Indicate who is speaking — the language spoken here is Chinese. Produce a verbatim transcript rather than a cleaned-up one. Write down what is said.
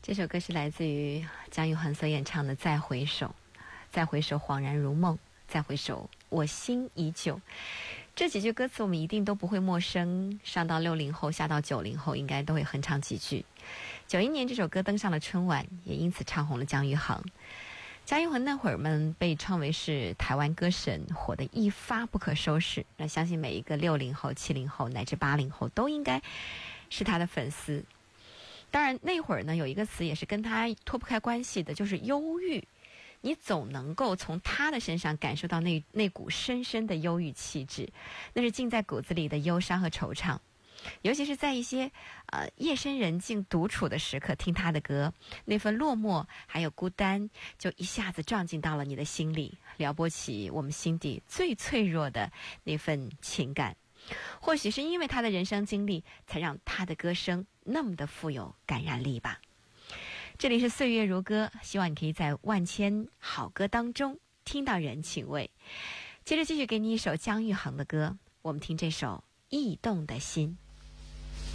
Speaker 1: 这首歌是来自于姜育恒所演唱的《再回首》，再回首恍然如梦，再回首我心已久。这几句歌词我们一定都不会陌生，上到六零后，下到九零后，应该都会哼唱几句。九一年这首歌登上了春晚，也因此唱红了姜育恒。姜育恒那会儿们被称为是台湾歌神，火得一发不可收拾。那相信每一个六零后、七零后乃至八零后都应该是他的粉丝。当然那会儿呢，有一个词也是跟他脱不开关系的，就是忧郁。你总能够从他的身上感受到那那股深深的忧郁气质，那是浸在骨子里的忧伤和惆怅。尤其是在一些呃夜深人静独处的时刻听他的歌，那份落寞还有孤单就一下子撞进到了你的心里，撩拨起我们心底最脆弱的那份情感。或许是因为他的人生经历，才让他的歌声那么的富有感染力吧。这里是岁月如歌，希望你可以在万千好歌当中听到人情味。接着继续给你一首姜育恒的歌，我们听这首《驿动的心》。